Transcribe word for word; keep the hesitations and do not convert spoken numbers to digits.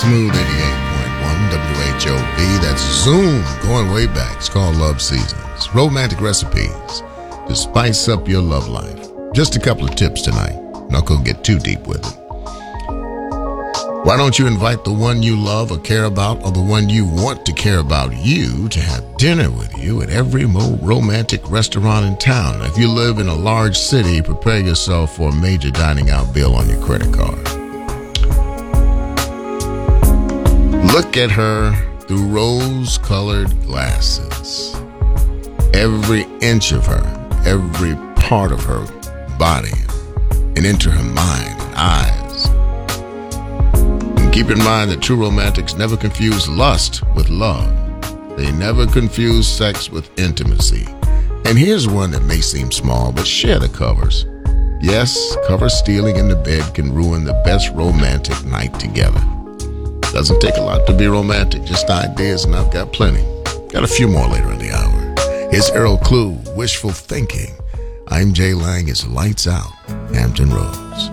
Smooth eighty-eight point one W H O V. That's Zoom, going way back. It's called Love Seasons. Romantic recipes to spice up your love life. Just a couple of tips tonight. Not going to get too deep with it. Why don't you invite the one you love or care about, or the one you want to care about you, to have dinner with you at every mo- romantic restaurant in town? If you live in a large city, prepare yourself for a major dining out bill on your credit card. Look at her through rose-colored glasses. Every inch of her, every part of her body, and into her mind and eyes. Keep in mind that true romantics never confuse lust with love. They never confuse sex with intimacy. And here's one that may seem small, but share the covers. Yes, cover stealing in the bed can ruin the best romantic night together. Doesn't take a lot to be romantic, just ideas, and I've got plenty. Got a few more later in the hour. Here's Errol Clue, Wishful Thinking. I'm Jay Lang, it's Lights Out, Hampton Roads.